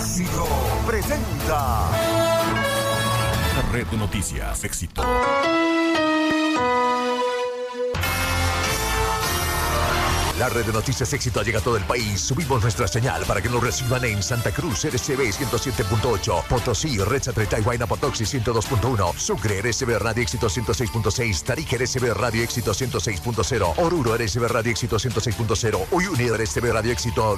Éxito presenta Red de Noticias Éxito. La red de noticias Éxito llega a todo el país. Subimos nuestra señal para que nos reciban en Santa Cruz, RCB 107.8, Potosí, Red Satellite Huayna Potoxi 102.1, Sucre, RCB Radio Éxito 106.6, Tarija, RCB Radio Éxito 106.0, Oruro, RCB Radio Éxito 106.0, Uyuni, RCB Radio Éxito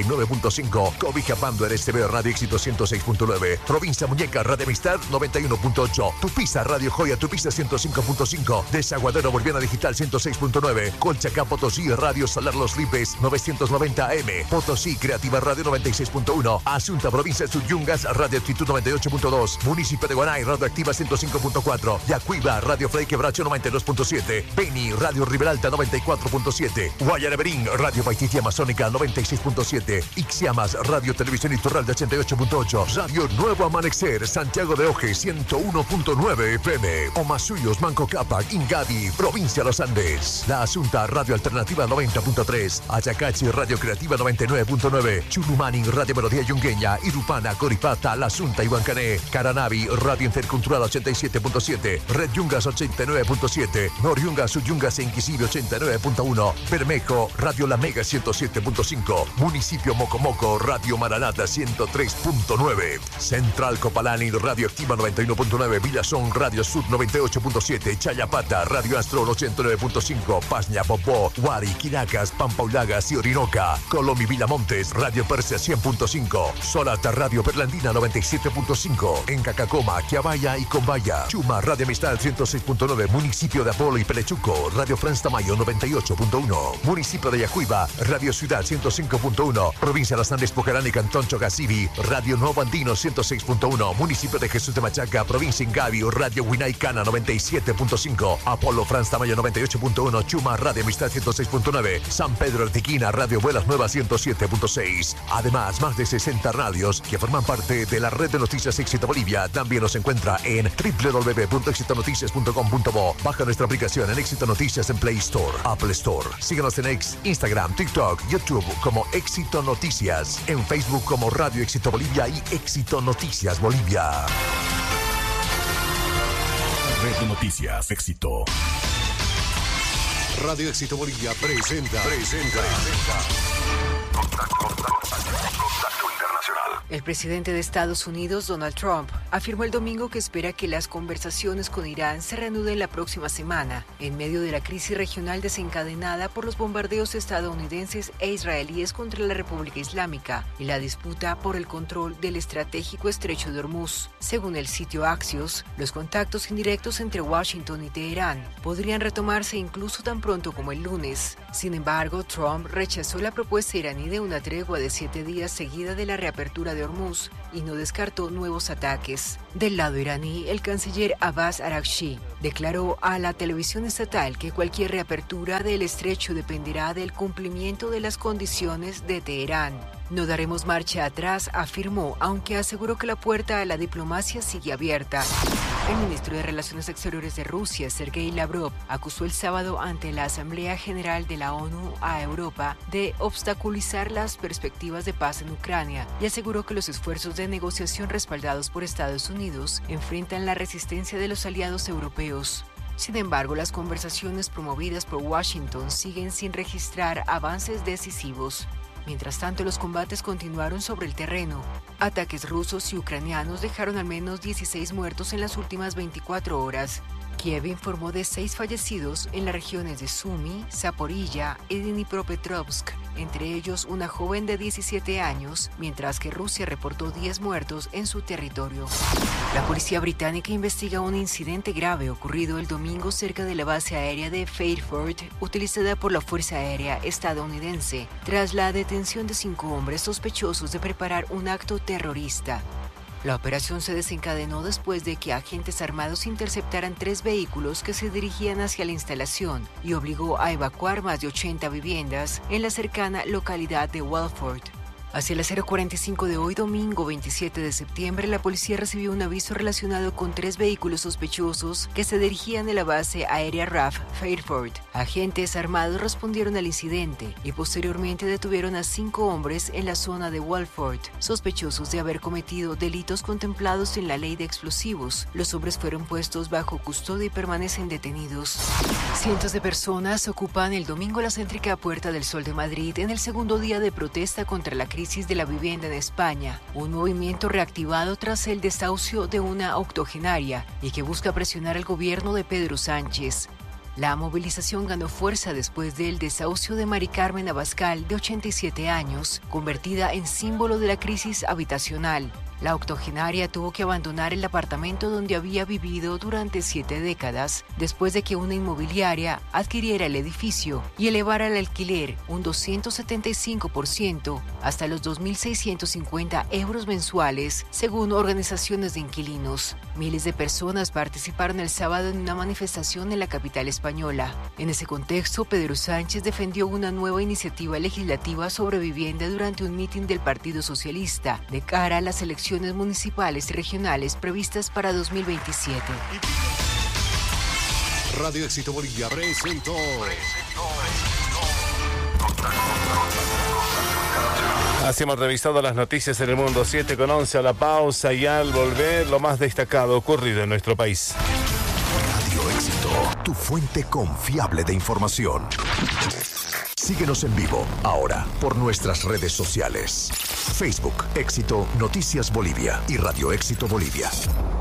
99.5, Cobijapando, RCB Radio Éxito 106.9, Provincia Muñeca, Radio Amistad 91.8, Tupiza, Radio Joya, Tupiza 105.5, Desaguadero Boliviana Digital 106.9, Colchacá, Potosí, Radio Salar Los Lipes 990 AM, Potosí Creativa Radio 96.1, Asunta Provincia Suyungas Radio Actitud 98.2, Municipio de Guanay Radio Activa 105.4, Yacuiba Radio Frei Quebracho 92.7, Beni Radio Riberalta 94.7, Guayaraberín Radio Paititi Amazónica 96.7, Ixiamas Radio Televisión Iturralde 88.8, Radio Nuevo Amanecer Santiago de Oje 101.9 FM, Omasuyos Manco Cápac Ingavi Provincia Los Andes, La Asunta Radio Alternativa 90.3, Ayacachi Radio Creativa 99.9, Chulumanin Radio Melodía Yungueña, Irupana, Coripata, La Asunta y Huancané, Caranavi Radio Intercultural 87.7, Red Yungas 89.7, Noriungas Suyungas e Inquisible 89.1, Bermejo Radio La Mega 107.5, Municipio Mocomoco Radio Maranata 103.9, Central Copalani Radio Activa 91.9, Villazón Radio Sud 98.7, Chayapata Radio Astro 89.5, Pasña Popó, Huari, Quinacas, Pampaulagas y Orinoca, Colomi Villamontes, Radio Persia 100.5, Solata Radio Perlandina 97.5, en Cacacoma, Quiabaya y Combaya, Chuma Radio Amistad 106.9, Municipio de Apolo y Pelechuco, Radio Franz Tamayo 98.1, Municipio de Yacuiba, Radio Ciudad 105.1, Provincia de Las Andes, Pocarán y Cantón Chocasibi, Radio Nuevo Andino 106.1, Municipio de Jesús de Machaca, Provincia Ingavi, Radio Huinaycana 97.5, Apolo Franz Tamayo 98.1, Chuma Radio Amistad 106.9, San Pedro Artiquina, Radio Vuelas Nuevas 107.6. Además, más de 60 radios que forman parte de la red de noticias Éxito Bolivia. También nos encuentra en www.exitonoticias.com.bo. Baja nuestra aplicación en Éxito Noticias en Play Store, Apple Store. Síguenos en X, Instagram, TikTok, YouTube como Éxito Noticias. En Facebook como Radio Éxito Bolivia y Éxito Noticias Bolivia. Red de Noticias Éxito. Radio Éxito Bolivia presenta. Contacto Internacional. El presidente de Estados Unidos, Donald Trump, afirmó el domingo que espera que las conversaciones con Irán se reanuden la próxima semana, en medio de la crisis regional desencadenada por los bombardeos estadounidenses e israelíes contra la República Islámica y la disputa por el control del estratégico estrecho de Hormuz. Según el sitio Axios, los contactos indirectos entre Washington y Teherán podrían retomarse incluso tan pronto como el lunes. Sin embargo, Trump rechazó la propuesta iraní de una tregua de 7 días seguida de la reapertura de Hormuz y no descartó nuevos ataques. Del lado iraní, el canciller Abbas Araghchi declaró a la televisión estatal que cualquier reapertura del estrecho dependerá del cumplimiento de las condiciones de Teherán. No daremos marcha atrás, afirmó, aunque aseguró que la puerta a la diplomacia sigue abierta. El ministro de Relaciones Exteriores de Rusia, Sergei Lavrov, acusó el sábado ante la Asamblea General de la ONU a Europa de obstaculizar las perspectivas de paz en Ucrania y aseguró que los esfuerzos de negociación respaldados por Estados Unidos enfrentan la resistencia de los aliados europeos. Sin embargo, las conversaciones promovidas por Washington siguen sin registrar avances decisivos. Mientras tanto, los combates continuaron sobre el terreno. Ataques rusos y ucranianos dejaron al menos 16 muertos en las últimas 24 horas. Kiev informó de 6 fallecidos en las regiones de Sumy, Zaporilla y Dnipropetrovsk, entre ellos una joven de 17 años, mientras que Rusia reportó 10 muertos en su territorio. La policía británica investiga un incidente grave ocurrido el domingo cerca de la base aérea de Fairford, utilizada por la Fuerza Aérea estadounidense, tras la detención de 5 hombres sospechosos de preparar un acto terrorista. La operación se desencadenó después de que agentes armados interceptaran 3 vehículos que se dirigían hacia la instalación y obligó a evacuar más de 80 viviendas en la cercana localidad de Welford. Hacia las 0:45 de hoy, domingo 27 de septiembre, la policía recibió un aviso relacionado con 3 vehículos sospechosos que se dirigían de la base aérea RAF Fairford. Agentes armados respondieron al incidente y posteriormente detuvieron a 5 hombres en la zona de Walford, sospechosos de haber cometido delitos contemplados en la ley de explosivos. Los hombres fueron puestos bajo custodia y permanecen detenidos. Cientos de personas ocupan el domingo la céntrica Puerta del Sol de Madrid en el segundo día de protesta contra la crisis de la vivienda en España, un movimiento reactivado tras el desahucio de una octogenaria y que busca presionar al gobierno de Pedro Sánchez. La movilización ganó fuerza después del desahucio de Mari Carmen Abascal, de 87 años, convertida en símbolo de la crisis habitacional. La octogenaria tuvo que abandonar el apartamento donde había vivido durante 7 décadas después de que una inmobiliaria adquiriera el edificio y elevara el alquiler un 275% hasta los 2.650 euros mensuales, según organizaciones de inquilinos. Miles de personas participaron el sábado en una manifestación en la capital española. En ese contexto, Pedro Sánchez defendió una nueva iniciativa legislativa sobre vivienda durante un mitin del Partido Socialista de cara a las elecciones municipales y regionales previstas para 2027. Radio Éxito Bolivia presentó. Así hemos revisado las noticias en el mundo. 7:11 a la pausa y al volver lo más destacado ocurrido en nuestro país. Radio Éxito, tu fuente confiable de información. Síguenos en vivo, ahora, por nuestras redes sociales. Facebook, Éxito Noticias Bolivia y Radio Éxito Bolivia.